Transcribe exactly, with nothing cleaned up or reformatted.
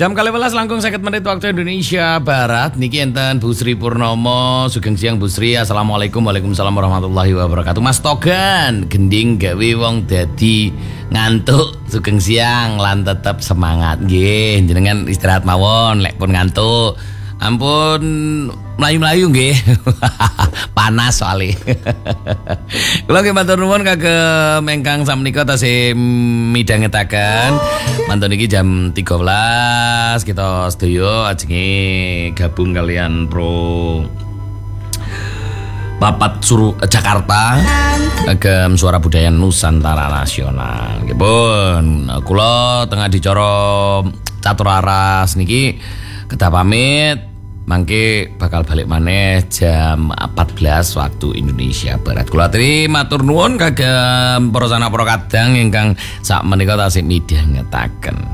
Jam kali welas langkung seket menit waktu Indonesia Barat. Niki enten Bu Sri Purnomo. Sugeng siang Bu Sri. Assalamualaikum. Waalaikumsalam warahmatullahi wabarakatuh. Mas Togan gending gawe wong dadi ngantuk. Sugeng siang lan tetep semangat nggih. Jenengan istirahat mawon lek pun ngantuk. Ampun melayu-melayu nggih. Panas soalnya. Kula nggih matur nuwun kagem ingkang samenika tasih midhangetaken. Mantun iki jam tiga belas kita sedaya ajenge gabung kalian Pro Papat Suru Jakarta agem suara budaya Nusantara Nasional. Nggih pun kula tengah dicara catur aras niki kedah pamit. Mangke bakal balik maneh jam empat belas waktu Indonesia Barat. Kula aturi matur nuwun kagem para sanak para kadang ingkang sak menika tasih midhangetaken.